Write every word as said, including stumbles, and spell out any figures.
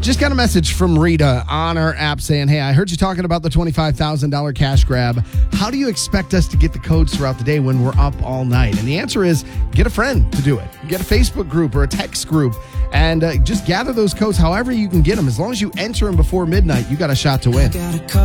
Just got a message from Rita on our app saying, hey, I heard you talking about the twenty-five thousand dollars cash grab. How do you expect us to get the codes throughout the day when we're up all night? And the answer is get a friend to do it. Get a Facebook group or a text group and uh, just gather those codes however you can get them. As long as you enter them before midnight, you got a shot to win.